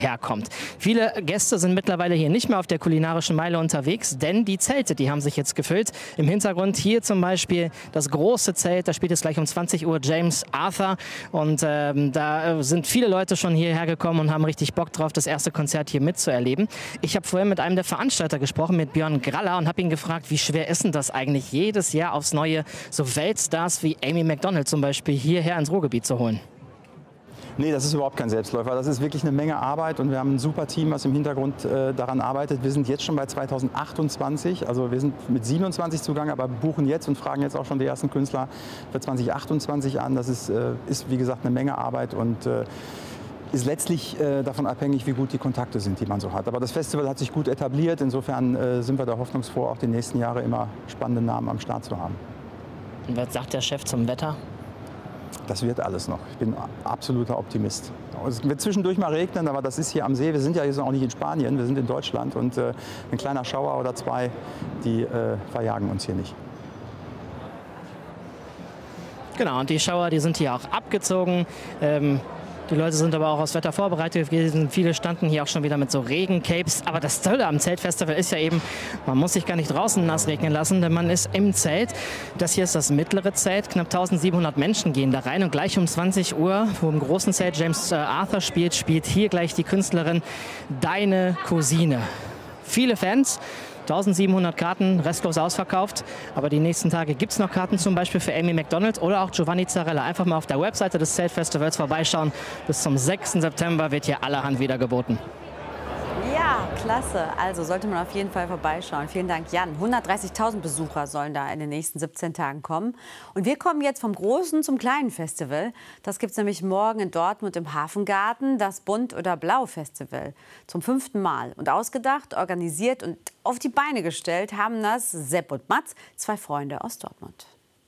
herkommt. Viele Gäste sind mittlerweile hier nicht mehr auf der kulinarischen Meile unterwegs, denn die Zelte, die haben sich jetzt gefüllt. Im Hintergrund hier zum Beispiel das große Zelt, da spielt es gleich um 20 Uhr James Arthur und da sind viele Leute schon hierher gekommen und haben richtig Bock drauf, das erste Konzert hier mitzuerleben. Ich habe vorhin mit einem der Veranstalter gesprochen, mit Björn Graller, und habe ihn gefragt, wie schwer ist denn das eigentlich, jedes Jahr aufs Neue so Weltstars wie Amy Macdonald zum Beispiel hierher ins Ruhrgebiet zu holen? Nee, das ist überhaupt kein Selbstläufer. Das ist wirklich eine Menge Arbeit und wir haben ein super Team, was im Hintergrund daran arbeitet. Wir sind jetzt schon bei 2028, also wir sind mit 27 zugange, aber buchen jetzt und fragen jetzt auch schon die ersten Künstler für 2028 an. Das ist wie gesagt, eine Menge Arbeit und ist letztlich davon abhängig, wie gut die Kontakte sind, die man so hat. Aber das Festival hat sich gut etabliert. Insofern sind wir da hoffnungsfroh, auch die nächsten Jahre immer spannende Namen am Start zu haben. Und was sagt der Chef zum Wetter? Das wird alles noch. Ich bin absoluter Optimist. Es wird zwischendurch mal regnen, aber das ist hier am See. Wir sind ja jetzt auch nicht in Spanien, wir sind in Deutschland. Und ein kleiner Schauer oder zwei, die verjagen uns hier nicht. Genau, und die Schauer, die sind hier auch abgezogen. Die Leute sind aber auch aufs Wetter vorbereitet gewesen. Viele standen hier auch schon wieder mit so Regencapes. Aber das Tolle am Zeltfestival ist ja eben, man muss sich gar nicht draußen nass regnen lassen, denn man ist im Zelt. Das hier ist das mittlere Zelt. Knapp 1700 Menschen gehen da rein. Und gleich um 20 Uhr, wo im großen Zelt James Arthur spielt, spielt hier gleich die Künstlerin Deine Cousine. Viele Fans. 1700 Karten, restlos ausverkauft. Aber die nächsten Tage gibt es noch Karten, zum Beispiel für Amy Macdonald oder auch Giovanni Zarella. Einfach mal auf der Webseite des Zeltfestivals vorbeischauen. Bis zum 6. September wird hier allerhand wieder geboten. Ja, klasse. Also sollte man auf jeden Fall vorbeischauen. Vielen Dank, Jan. 130.000 Besucher sollen da in den nächsten 17 Tagen kommen. Und wir kommen jetzt vom großen zum kleinen Festival. Das gibt es nämlich morgen in Dortmund im Hafengarten, das Bunt oder Blau Festival. Zum 5. Mal. Und ausgedacht, organisiert und auf die Beine gestellt haben das Sepp und Mats, zwei Freunde aus Dortmund.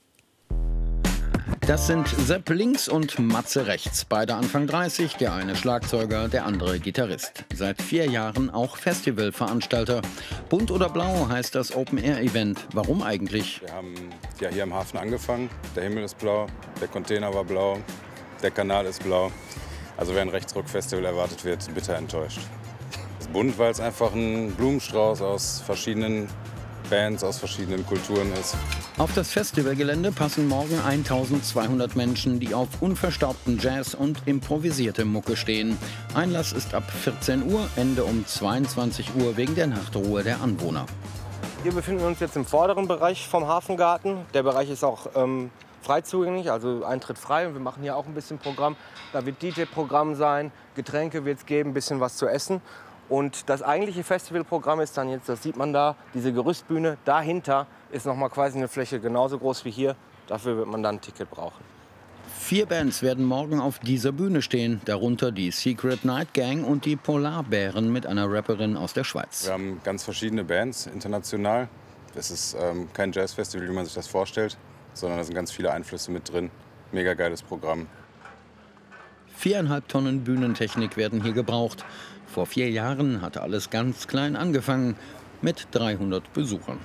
Das sind Sepp links und Matze rechts. Beide Anfang 30, der eine Schlagzeuger, der andere Gitarrist. Seit 4 Jahren auch Festivalveranstalter. Bunt oder Blau heißt das Open-Air-Event. Warum eigentlich? Wir haben ja hier am Hafen angefangen. Der Himmel ist blau, der Container war blau, der Kanal ist blau. Also wer ein Rechtsrock-Festival erwartet, wird bitter enttäuscht. Es ist bunt, weil es einfach ein Blumenstrauß aus verschiedenen Bands, aus verschiedenen Kulturen ist. Auf das Festivalgelände passen morgen 1200 Menschen, die auf unverstaubten Jazz und improvisierte Mucke stehen. Einlass ist ab 14 Uhr, Ende um 22 Uhr wegen der Nachtruhe der Anwohner. Wir befinden uns jetzt im vorderen Bereich vom Hafengarten. Der Bereich ist auch frei zugänglich, also Eintritt frei. Und wir machen hier auch ein bisschen Programm. Da wird DJ-Programm sein, Getränke wird es geben, ein bisschen was zu essen. Und das eigentliche Festivalprogramm ist dann jetzt, das sieht man da, diese Gerüstbühne. Dahinter ist noch mal quasi eine Fläche genauso groß wie hier. Dafür wird man dann ein Ticket brauchen. 4 Bands werden morgen auf dieser Bühne stehen. Darunter die Secret Night Gang und die Polarbären mit einer Rapperin aus der Schweiz. Wir haben ganz verschiedene Bands international. Es ist kein Jazzfestival, wie man sich das vorstellt, sondern da sind ganz viele Einflüsse mit drin. Mega geiles Programm. 4,5 Tonnen Bühnentechnik werden hier gebraucht. Vor 4 Jahren hatte alles ganz klein angefangen, mit 300 Besuchern.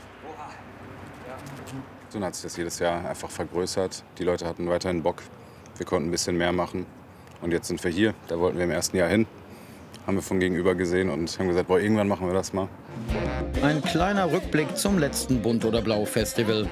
So hat sich das jedes Jahr einfach vergrößert. Die Leute hatten weiterhin Bock. Wir konnten ein bisschen mehr machen. Und jetzt sind wir hier. Da wollten wir im ersten Jahr hin. Haben wir von gegenüber gesehen und haben gesagt, boah, irgendwann machen wir das mal. Ein kleiner Rückblick zum letzten Bunt oder Blau Festival.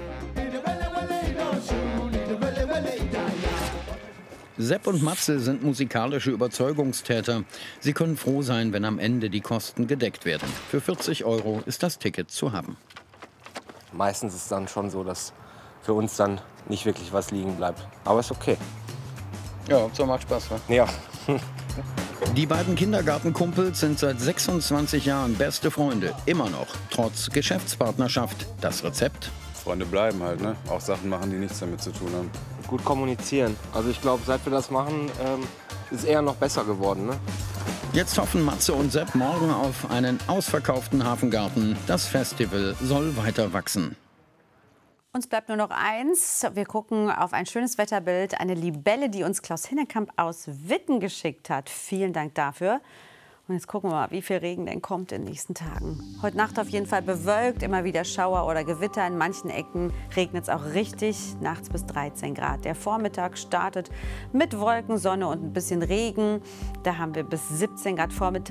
Sepp und Matze sind musikalische Überzeugungstäter. Sie können froh sein, wenn am Ende die Kosten gedeckt werden. Für 40 € ist das Ticket zu haben. Meistens ist es dann schon so, dass für uns dann nicht wirklich was liegen bleibt. Aber ist okay. Ja, Hauptsache macht Spaß, ne? Ja. Die beiden Kindergartenkumpels sind seit 26 Jahren beste Freunde. Immer noch, trotz Geschäftspartnerschaft. Das Rezept? Freunde bleiben halt, ne? Auch Sachen machen, die nichts damit zu tun haben. Gut kommunizieren. Also ich glaube, seit wir das machen, ist es eher noch besser geworden. Ne? Jetzt hoffen Matze und Sepp morgen auf einen ausverkauften Hafengarten. Das Festival soll weiter wachsen. Uns bleibt nur noch eins. Wir gucken auf ein schönes Wetterbild. Eine Libelle, die uns Klaus Hinnekamp aus Witten geschickt hat. Vielen Dank dafür. Und jetzt gucken wir mal, wie viel Regen denn kommt in den nächsten Tagen. Heute Nacht auf jeden Fall bewölkt, immer wieder Schauer oder Gewitter. In manchen Ecken regnet es auch richtig, nachts bis 13 Grad. Der Vormittag startet mit Wolken, Sonne und ein bisschen Regen. Da haben wir bis 17 Grad Vormittag.